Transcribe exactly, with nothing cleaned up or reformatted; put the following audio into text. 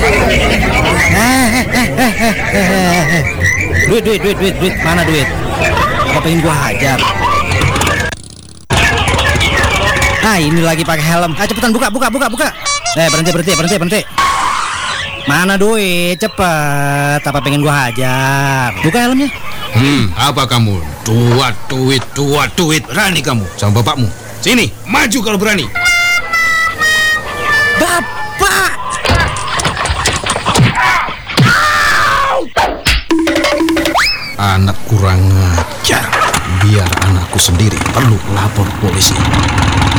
Eh, eh, eh, eh, eh, eh. Duit, duit, duit, duit, duit. Mana duit? Apa pengen gua hajar? Ah, ini lagi pakai helm. Ah, cepetan buka, buka, buka, buka. Eh, berhenti, berhenti, berhenti, berhenti. Mana duit? Cepet. Apa pengen gua hajar? Buka helmnya. Hmm, apa kamu? Tuat duit, tuat duit. Berani kamu sama bapakmu. Sini, maju kalau berani. Bapak! Anak kurang ajar. Biar anakku sendiri perlu lapor polisi.